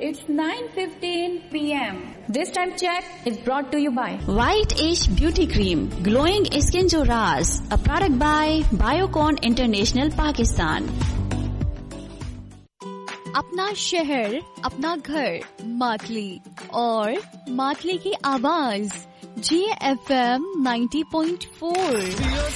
It's 9:15 p.m. This time check is brought to you by White Ash Beauty Cream, Glowing Skin Jo Raaz, a product by Biocon International Pakistan. अपना शहर, अपना घर, मातली और मातली की आवाज GFM 90.4।